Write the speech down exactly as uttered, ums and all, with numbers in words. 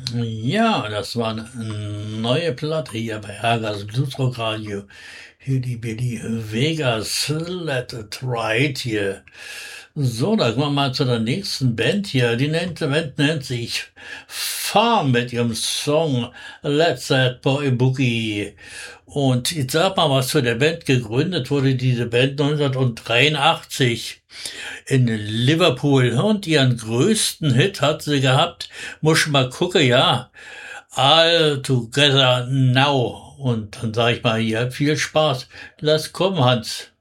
Ja, das war eine neue Platte hier bei Hergers Bluesrock-Radio. Hier die Billy Vegas, Let It Ride hier. So, da kommen wir mal zu der nächsten Band hier. Die nennt, Band nennt sich Farm mit ihrem Song Let That Boy Boogie. Und ich sag mal was zu der Band. Gegründet wurde diese Band neunzehnhundertdreiundachtzig in Liverpool. Und ihren größten Hit hat sie gehabt. Muss ich mal gucken, ja. All Together Now. Und dann sage ich mal hier, viel Spaß. Lass kommen, Hans.